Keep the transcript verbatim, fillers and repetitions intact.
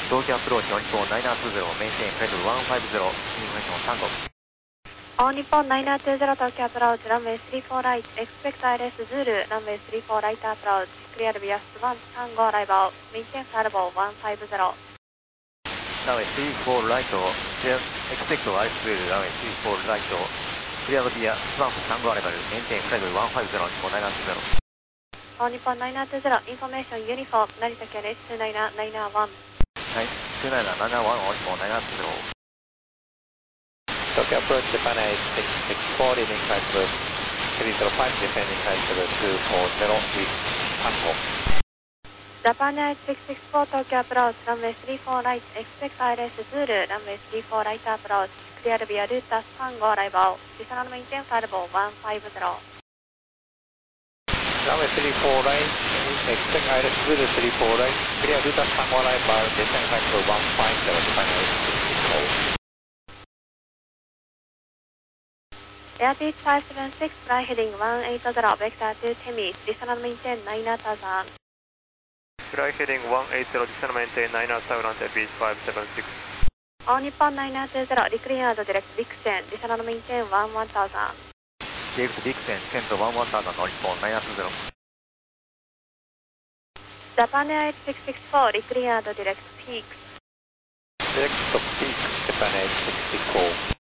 東京アプローチ、オニポンナイナーツーゼロ、メインテインフライトワンファイブゼロ、インフォメーションサンゴ。 All Nippon nine nine two zero Tokyo approach, runway three four right, expect I L S Zulu, runway three four right approach, clear via one Tango arrival, maintain flight one five zero. Runway three four right, clear, expect I L S Zulu, runway three four right, clear via one Tango arrival, maintain flight one five zero, Nippon nine nine two zero. All Nippon nine nine two zero, information uniform, Narita Ken H two nine nine one. はい、two nine nine one, All Nippon nine nine two zero. Tokyo approach Japan eight six six four, leading flight level three zero five, descending flight level two four zero with Tango. Japan eight six six four, Tokyo approach, runway three four right, expect I L S Zulu, runway three four right approach, clear via route Tango arrival, additional maintain flight one five zero. Runway three four right, expect I L S Zulu three four right, clear route Tango arrival, descend flight level one five zero, Japan eight six six four. Air Beach five seven six, fly heading one eight zero, vector to Temis, additional maintain nine thousand. Fly heading one eight zero, additional maintain nine thousand, Air Beach five seven six. All Nippon nine nine two zero, declined direct Vixen, additional maintain one one thousand. Direct Vixen, Cento one one thousand, Nippon nine nine two zero. Japan eight six six four, declined direct Peaks. Direct to Peaks, Japan eight six six four.